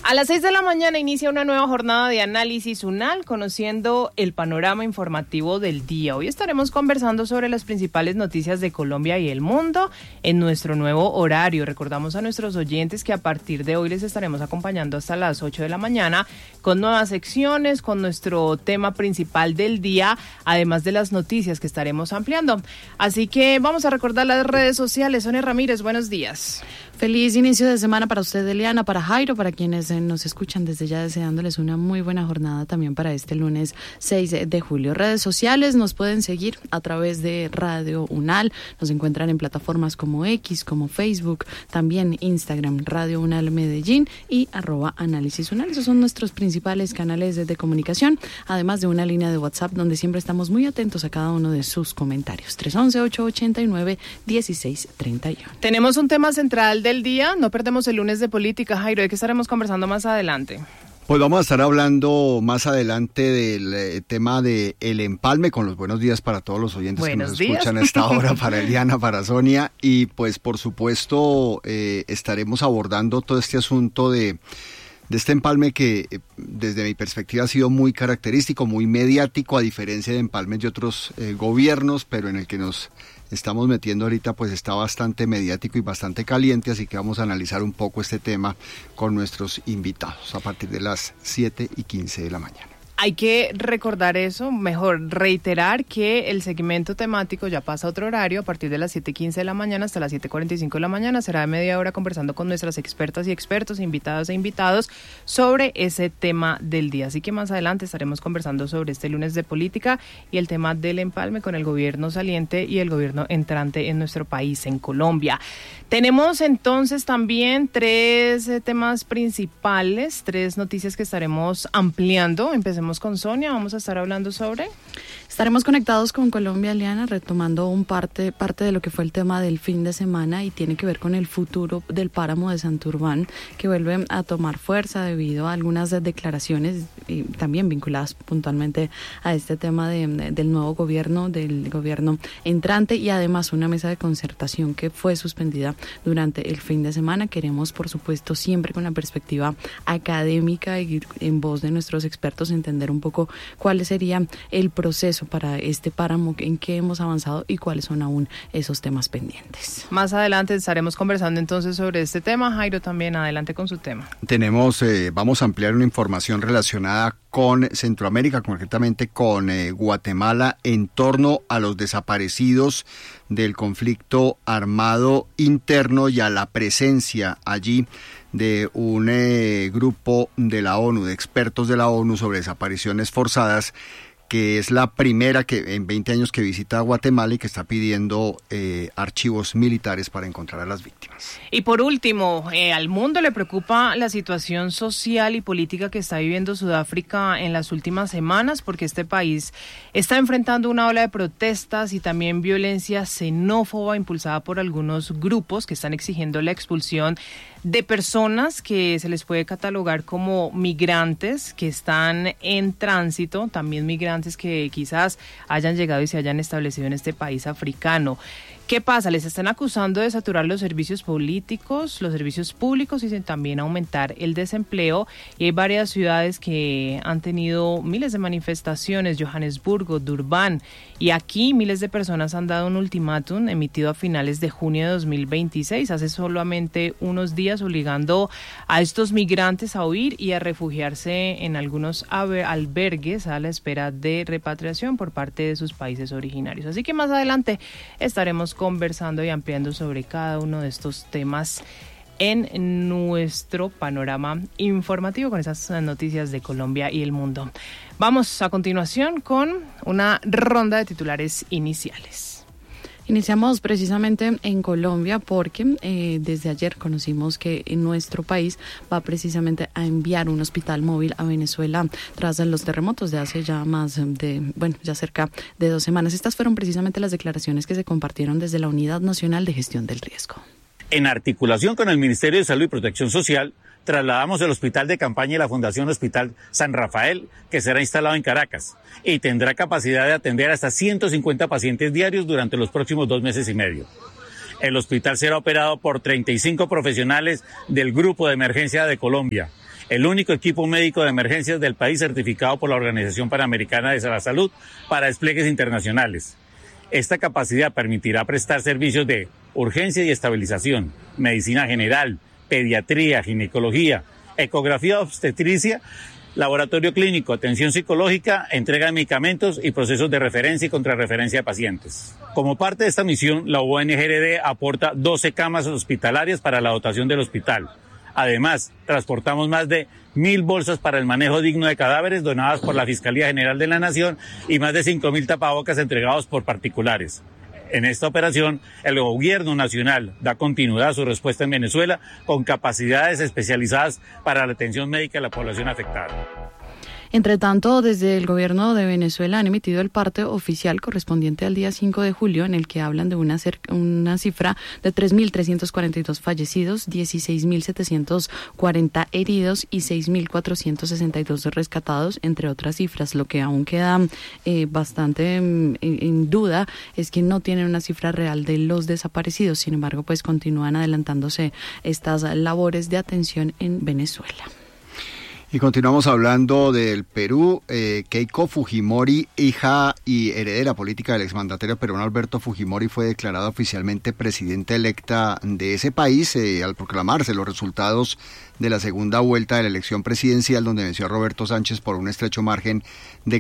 A las 6 de la mañana inicia una nueva jornada de análisis UNAL, conociendo el panorama informativo del día. Hoy estaremos conversando sobre las principales noticias de Colombia y el mundo en nuestro nuevo horario. Recordamos a nuestros oyentes que a partir de hoy les estaremos acompañando hasta las 8 de la mañana con nuevas secciones, con nuestro tema principal del día, además de las noticias que estaremos ampliando. Así que vamos a recordar las redes sociales. Sonia Ramírez, buenos días. Feliz inicio de semana para usted, Eliana, para Jairo, para quienes nos escuchan desde ya, deseándoles una muy buena jornada también para este lunes 6 de julio. Redes sociales nos pueden seguir a través de Radio UNAL, nos encuentran en plataformas como X, como Facebook, también Instagram, Radio UNAL Medellín y @Análisis UNAL. Esos son nuestros principales canales de comunicación, además de una línea de WhatsApp donde siempre estamos muy atentos a cada uno de sus comentarios. 311-889-1631. Tenemos un tema central del día, no perdemos el lunes de política. Jairo, ¿de qué estaremos conversando más adelante? Pues vamos a estar hablando más adelante del tema de el empalme, con los buenos días para todos los oyentes que nos escuchan a esta hora, para Eliana, para Sonia, y pues por supuesto estaremos abordando todo este asunto de este empalme que desde mi perspectiva ha sido muy característico, muy mediático, a diferencia de empalmes de otros gobiernos, pero en el que nos estamos metiendo ahorita pues está bastante mediático y bastante caliente, así que vamos a analizar un poco este tema con nuestros invitados a partir de las 7:15 de la mañana. Hay que recordar eso, mejor reiterar que el segmento temático ya pasa a otro horario a partir de las 7:15 de la mañana hasta las 7:45 de la mañana. Será de media hora conversando con nuestras expertas y expertos, invitadas e invitados sobre ese tema del día. Así que más adelante estaremos conversando sobre este lunes de política y el tema del empalme con el gobierno saliente y el gobierno entrante en nuestro país, en Colombia. Tenemos entonces también tres temas principales, tres noticias que estaremos ampliando. Empecemos con Sonia, vamos a estar hablando sobre... Estaremos conectados con Colombia, Eliana, retomando parte de lo que fue el tema del fin de semana y tiene que ver con el futuro del páramo de Santurbán, que vuelve a tomar fuerza debido a algunas declaraciones y también vinculadas puntualmente a este tema del nuevo gobierno, del gobierno entrante, y además una mesa de concertación que fue suspendida durante el fin de semana. Queremos, por supuesto, siempre con la perspectiva académica y en voz de nuestros expertos entender un poco cuál sería el proceso para este páramo, en qué hemos avanzado y cuáles son aún esos temas pendientes. Más adelante estaremos conversando entonces sobre este tema. Jairo, también adelante con su tema. Vamos a ampliar una información relacionada con Centroamérica, concretamente con Guatemala, en torno a los desaparecidos del conflicto armado interno y a la presencia allí de un grupo de la ONU, de expertos de la ONU sobre desapariciones forzadas, que es la primera que en 20 años que visita Guatemala y que está pidiendo archivos militares para encontrar a las víctimas. Y por último, al mundo le preocupa la situación social y política que está viviendo Sudáfrica en las últimas semanas, porque este país está enfrentando una ola de protestas y también violencia xenófoba impulsada por algunos grupos que están exigiendo la expulsión de personas que se les puede catalogar como migrantes que están en tránsito, también migrantes que quizás hayan llegado y se hayan establecido en este país africano. ¿Qué pasa? Les están acusando de saturar los servicios políticos, los servicios públicos y también aumentar el desempleo. Y hay varias ciudades que han tenido miles de manifestaciones, Johannesburgo, Durban, y aquí miles de personas han dado un ultimátum emitido a finales de junio de 2026, hace solamente unos días, obligando a estos migrantes a huir y a refugiarse en algunos albergues a la espera de repatriación por parte de sus países originarios. Así que más adelante estaremos conversando y ampliando sobre cada uno de estos temas en nuestro panorama informativo con esas noticias de Colombia y el mundo. Vamos a continuación con una ronda de titulares iniciales. Iniciamos precisamente en Colombia porque desde ayer conocimos que en nuestro país va precisamente a enviar un hospital móvil a Venezuela tras los terremotos de hace ya ya cerca de 2 semanas. Estas fueron precisamente las declaraciones que se compartieron desde la Unidad Nacional de Gestión del Riesgo. En articulación con el Ministerio de Salud y Protección Social, trasladamos el hospital de campaña y la Fundación Hospital San Rafael, que será instalado en Caracas y tendrá capacidad de atender hasta 150 pacientes diarios durante los próximos 2 meses y medio. El hospital será operado por 35 profesionales del Grupo de Emergencia de Colombia el único equipo médico de emergencias del país certificado por la Organización Panamericana de la Salud para despliegues internacionales. Esta capacidad permitirá prestar servicios de urgencia y estabilización, medicina general, pediatría, ginecología, ecografía obstetricia, laboratorio clínico, atención psicológica, entrega de medicamentos y procesos de referencia y contrarreferencia de pacientes. Como parte de esta misión, la ONGRD aporta 12 camas hospitalarias para la dotación del hospital. Además, transportamos más de 1.000 bolsas para el manejo digno de cadáveres donadas por la Fiscalía General de la Nación y más de 5.000 tapabocas entregados por particulares. En esta operación, el gobierno nacional da continuidad a su respuesta en Venezuela con capacidades especializadas para la atención médica de la población afectada. Entre tanto, desde el gobierno de Venezuela han emitido el parte oficial correspondiente al día 5 de julio, en el que hablan de una cifra de 3.342 fallecidos, 16.740 heridos y 6.462 rescatados, entre otras cifras. Lo que aún queda bastante en duda es que no tienen una cifra real de los desaparecidos. Sin embargo, pues continúan adelantándose estas labores de atención en Venezuela. Y continuamos hablando del Perú. Keiko Fujimori, hija y heredera política del exmandatario peruano Alberto Fujimori, fue declarada oficialmente presidenta electa de ese país al proclamarse los resultados de la segunda vuelta de la elección presidencial, donde venció a Roberto Sánchez por un estrecho margen de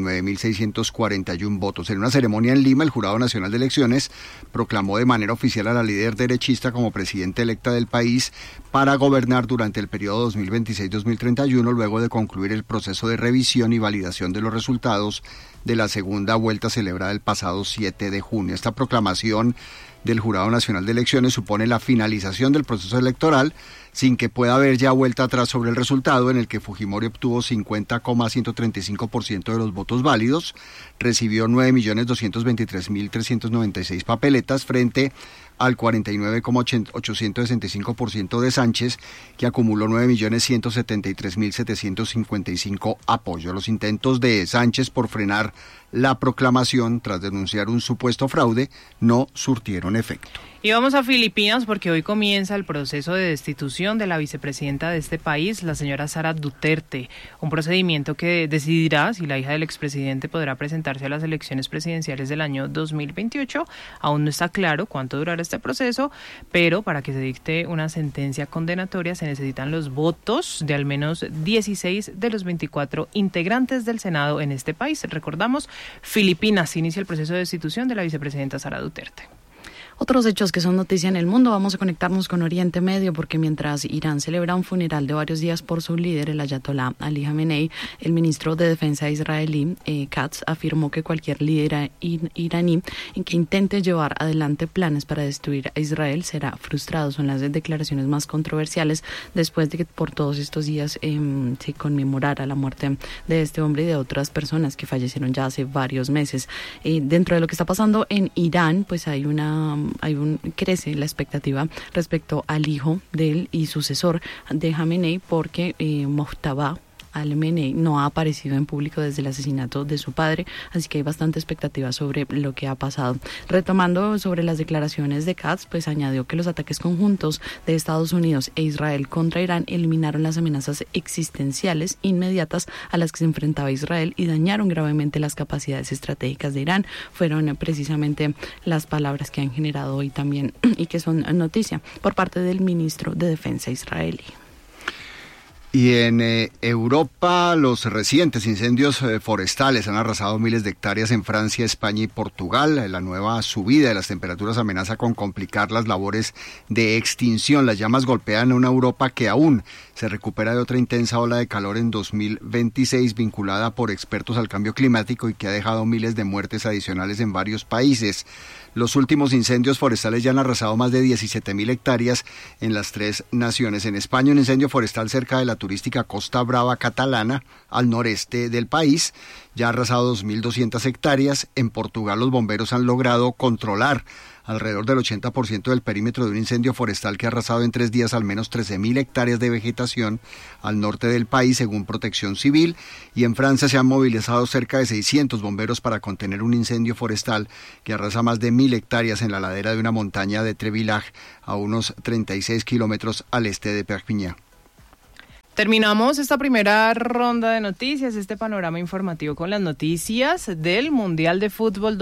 49.641 votos. En una ceremonia en Lima, el Jurado Nacional de Elecciones proclamó de manera oficial a la líder derechista como presidenta electa del país para gobernar durante el periodo 2026-2031, luego de concluir el proceso de revisión y validación de los resultados de la segunda vuelta celebrada el pasado 7 de junio. Esta proclamación del Jurado Nacional de Elecciones supone la finalización del proceso electoral sin que pueda haber ya vuelta atrás sobre el resultado, en el que Fujimori obtuvo 50,135% de los votos válidos, recibió 9.223.396 papeletas frente al 49,865% de Sánchez, que acumuló 9.173.755 apoyos. Los intentos de Sánchez por frenar la proclamación tras denunciar un supuesto fraude no surtieron efecto. Y vamos a Filipinas porque hoy comienza el proceso de destitución de la vicepresidenta de este país, la señora Sara Duterte, un procedimiento que decidirá si la hija del expresidente podrá presentarse a las elecciones presidenciales del año 2028. Aún no está claro cuánto durará este proceso, pero para que se dicte una sentencia condenatoria se necesitan los votos de al menos 16 de los 24 integrantes del Senado en este país. Recordamos, Filipinas inicia el proceso de destitución de la vicepresidenta Sara Duterte. Otros hechos que son noticia en el mundo, vamos a conectarnos con Oriente Medio, porque mientras Irán celebra un funeral de varios días por su líder, el ayatolá Ali Jamenei, el ministro de Defensa israelí, Katz, afirmó que cualquier líder iraní que intente llevar adelante planes para destruir a Israel será frustrado. Son las declaraciones más controversiales después de que por todos estos días se conmemorara la muerte de este hombre y de otras personas que fallecieron ya hace varios meses. Dentro de lo que está pasando en Irán, pues crece la expectativa respecto al hijo de él y sucesor de Jamenei, porque Mojtaba Al-Menei no ha aparecido en público desde el asesinato de su padre, así que hay bastante expectativa sobre lo que ha pasado. Retomando sobre las declaraciones de Katz, pues añadió que los ataques conjuntos de Estados Unidos e Israel contra Irán eliminaron las amenazas existenciales inmediatas a las que se enfrentaba Israel y dañaron gravemente las capacidades estratégicas de Irán. Fueron precisamente las palabras que han generado hoy también y que son noticia por parte del ministro de Defensa israelí. Y en Europa, los recientes incendios forestales han arrasado miles de hectáreas en Francia, España y Portugal. La nueva subida de las temperaturas amenaza con complicar las labores de extinción. Las llamas golpean a una Europa que aún se recupera de otra intensa ola de calor en 2026, vinculada por expertos al cambio climático y que ha dejado miles de muertes adicionales en varios países. Los últimos incendios forestales ya han arrasado más de 17.000 hectáreas en las tres naciones. En España, un incendio forestal cerca de la turística Costa Brava catalana, al noreste del país, ya ha arrasado 2.200 hectáreas. En Portugal, los bomberos han logrado controlar alrededor del 80% del perímetro de un incendio forestal que ha arrasado en 3 días al menos 13.000 hectáreas de vegetación al norte del país, según Protección Civil. Y en Francia se han movilizado cerca de 600 bomberos para contener un incendio forestal que arrasa más de 1.000 hectáreas en la ladera de una montaña de Trevillage, a unos 36 kilómetros al este de Perpignan. Terminamos esta primera ronda de noticias, este panorama informativo con las noticias del Mundial de Fútbol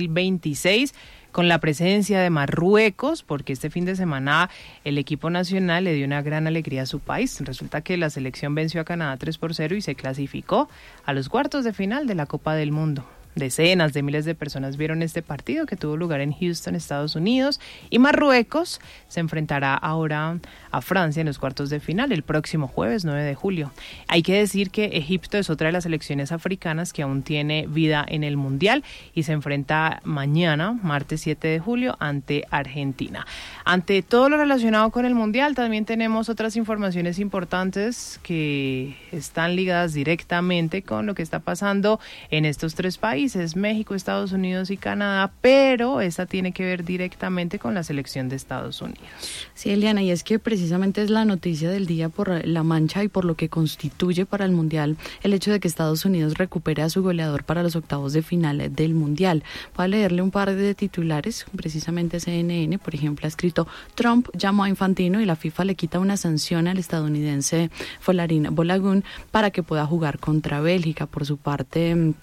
2026, con la presencia de Marruecos, porque este fin de semana el equipo nacional le dio una gran alegría a su país. Resulta que la selección venció a Canadá 3-0 y se clasificó a los cuartos de final de la Copa del Mundo. Decenas de miles de personas vieron este partido que tuvo lugar en Houston, Estados Unidos, y Marruecos se enfrentará ahora a Francia en los cuartos de final el próximo jueves 9 de julio. Hay que decir que Egipto es otra de las selecciones africanas que aún tiene vida en el Mundial y se enfrenta mañana, martes 7 de julio, ante Argentina. Ante todo lo relacionado con el Mundial, también tenemos otras informaciones importantes que están ligadas directamente con lo que está pasando en estos tres países, México, Estados Unidos y Canadá, pero esta tiene que ver directamente con la selección de Estados Unidos. Sí, Eliana, y es que precisamente es la noticia del día por la mancha y por lo que constituye para el Mundial el hecho de que Estados Unidos recupere a su goleador para los octavos de final del Mundial. Voy a leerle un par de titulares, precisamente CNN, por ejemplo, ha escrito: Trump llamó a Infantino y la FIFA le quita una sanción al estadounidense Folarin Balogun para que pueda jugar contra Bélgica. Por su parte,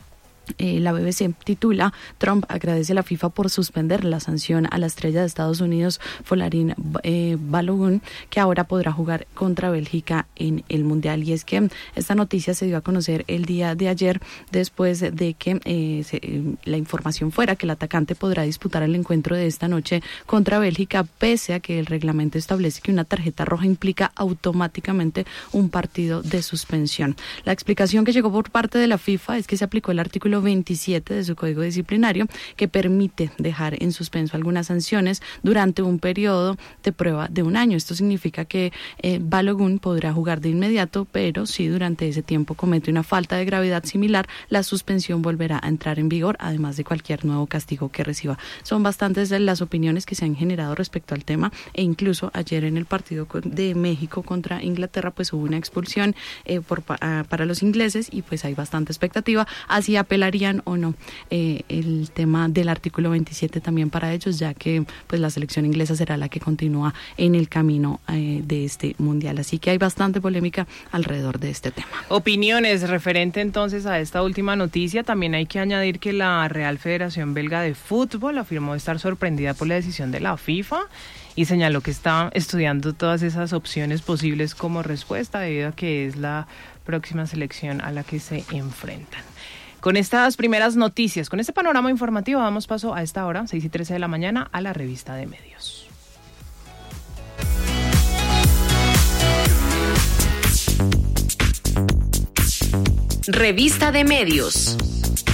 la BBC titula: Trump agradece a la FIFA por suspender la sanción a la estrella de Estados Unidos Folarin Balogun, que ahora podrá jugar contra Bélgica en el Mundial. Y es que esta noticia se dio a conocer el día de ayer, después de que la información fuera que el atacante podrá disputar el encuentro de esta noche contra Bélgica, pese a que el reglamento establece que una tarjeta roja implica automáticamente un partido de suspensión. La explicación que llegó por parte de la FIFA es que se aplicó el artículo 27 de su código disciplinario, que permite dejar en suspenso algunas sanciones durante un periodo de prueba de un año. Esto significa que Balogun podrá jugar de inmediato, pero si durante ese tiempo comete una falta de gravedad similar, la suspensión volverá a entrar en vigor, además de cualquier nuevo castigo que reciba. Son bastantes de las opiniones que se han generado respecto al tema, e incluso ayer en el partido de México contra Inglaterra pues hubo una expulsión para los ingleses, y pues hay bastante expectativa así apelarían o no el tema del artículo 27 también para ellos, ya que pues la selección inglesa será la que continúa en el camino de este Mundial. Así que hay bastante polémica alrededor de este tema. Opiniones referente entonces a esta última noticia. También hay que añadir que la Real Federación Belga de Fútbol afirmó estar sorprendida por la decisión de la FIFA y señaló que está estudiando todas esas opciones posibles como respuesta, debido a que es la próxima selección a la que se enfrentan. Con estas primeras noticias, con este panorama informativo, damos paso a esta hora, 6:13 de la mañana, a la revista de medios. Revista de medios.